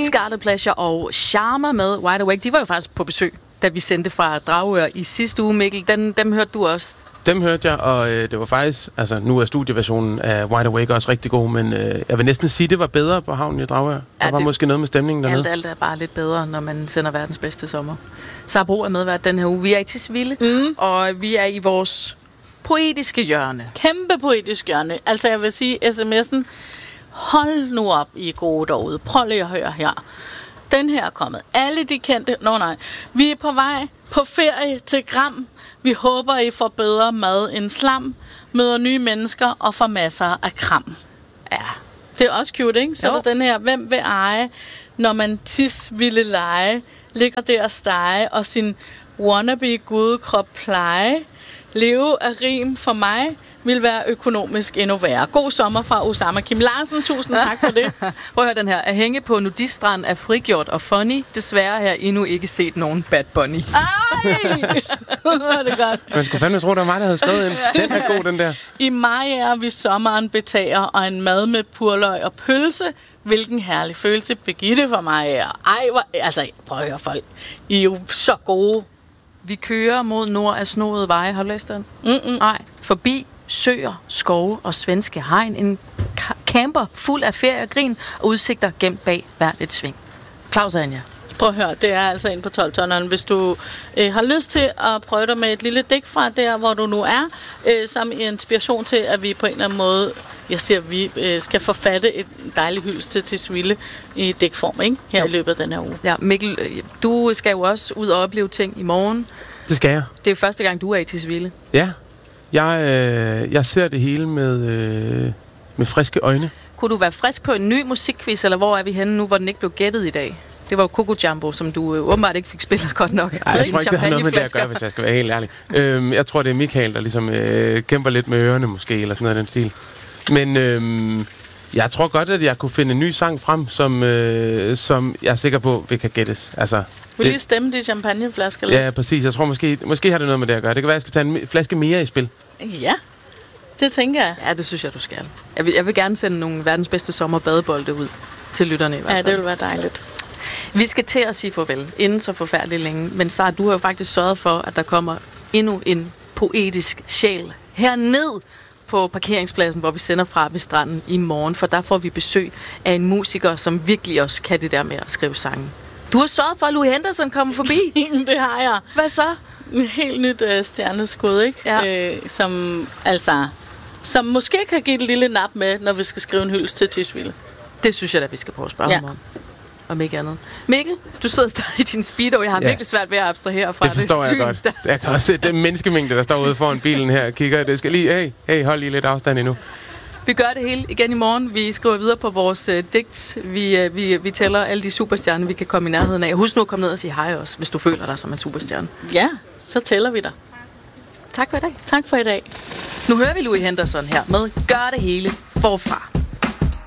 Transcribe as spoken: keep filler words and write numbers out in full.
Scarlet Pleasure og Charmer med Wide Awake. De var jo faktisk på besøg, da vi sendte fra Dragør i sidste uge, Mikkel. Den, dem hørte du også. Dem hørte jeg, og øh, det var faktisk... Altså, nu er studieversionen af Wide Awake også rigtig god, men øh, jeg vil næsten sige, det var bedre på havnen i Dragør. Der ja, var det, måske noget med stemningen dernede. Alt, alt er bare lidt bedre, når man sender verdens bedste sommer. Sara Bro er medvært den her uge. Vi er i Tisvilde, mm. og vi er i vores poetiske hjørne. Kæmpe poetisk hjørne. Altså, jeg vil sige, sms'en, hold nu op, I gode derude. Prøv lige at høre her. Den her er kommet. Alle de kendte... Nå nej. Vi er på vej på ferie til Gram. Vi håber, I får bedre mad end slam, møder nye mennesker og får masser af kram. Ja, det er også cute, ikke? Så jo. Er der den her, hvem vil eje, når man tis ville lege, ligger der og stege og sin wannabe gudekrop pleje. Leve af rim for mig vil være økonomisk endnu værre. God sommer fra Osama Kim Larsen. Tusind tak for det. Prøv at høre den her. At hænge på nudiststrand er frigjort og funny. Desværre har jeg endnu ikke set nogen Bad Bunny. Ej! Det er det godt. Man skulle fandme tro, der var mig, der havde skrevet ind. Den er god, den der. I maj er vi sommeren betager, og en mad med purløg og pølse. Hvilken herlig følelse Birgitte for mig er. Ej, hvor... Altså, prøv at høre folk. I er jo så gode. Vi kører mod nord af snoede veje. Har du læst den? Nej. Forbi søer, skove og svenske hegn. En ka- camper fuld af ferie og grin og udsigter gemt bag hvert et sving. Claus og Anja. Prøv at høre, det er altså ind på tolv-tonneren. Hvis du øh, har lyst til at prøve dig med et lille digt fra der, hvor du nu er, øh, som inspiration til, at vi på en eller anden måde, jeg siger, vi øh, skal forfatte et dejligt hyldest til Tisvilde i digtform, ikke? Her jo. I løbet af den her uge. Ja, Mikkel, du skal jo også ud og opleve ting i morgen. Det skal jeg. Det er første gang, du er i Tisvilde. Ja. Jeg, øh, jeg ser det hele med, øh, med friske øjne. Kunne du være frisk på en ny musikquiz, eller hvor er vi henne nu, hvor den ikke blev gættet i dag? Det var jo Coco Jumbo, som du øh, åbenbart ikke fik spillet godt nok. Nej, jeg tror ikke, det har noget med det at gøre, hvis jeg skal være helt ærlig. øhm, jeg tror, det er Michael, der ligesom øh, kæmper lidt med ørerne måske, eller sådan noget af den stil. Men øh, jeg tror godt, at jeg kunne finde en ny sang frem, som, øh, som jeg er sikker på, vi kan gættes. Altså, vil du lige stemme de champagneflasker lidt? Ja, præcis. Jeg tror måske, måske har det noget med det at gøre. Det kan være, at jeg skal tage en flaske mere i spil. Ja, det tænker jeg. Ja, det synes jeg, du skal. Jeg vil, jeg vil gerne sende nogle verdens bedste sommerbadebolde ud til lytterne i hvert fald. Ja, det vil være dejligt. Vi skal til at sige farvel, inden så forfærdeligt længe. Men Sara, du har jo faktisk sørget for, at der kommer endnu en poetisk sjæl herned på parkeringspladsen, hvor vi sender fra ved stranden i morgen. For der får vi besøg af en musiker, som virkelig også kan det der med at skrive sange. Du har sørget for, at Louis Henderson kommer forbi. Det har jeg. Hvad så? Et helt nyt øh, stjerneskud, ikke? Ja. Øh, som altså... Som måske kan give et lille nap med, når vi skal skrive en hyldest til Tisvilde. Det synes jeg da, vi skal prøve at spørge ja. ham om. Om ikke andet. Mikkel, du sidder stadig i din speedo. Jeg har ja. virkelig svært ved at abstrahere fra det. Det forstår det jeg godt. Jeg kan også se den menneskemængde, der står ude foran bilen her og kigger. Det skal lige, hey, hey, hold lige lidt afstand endnu. Vi gør det hele igen i morgen. Vi skriver videre på vores uh, digt. Vi, uh, vi, vi tæller alle de superstjerner, vi kan komme i nærheden af. Husk nu at komme ned og sige hej også, hvis du føler dig som en superstjerne. Ja, så tæller vi dig. Tak for i dag. Tak for i dag. Nu hører vi Louis Henderson her med Gør det hele forfra.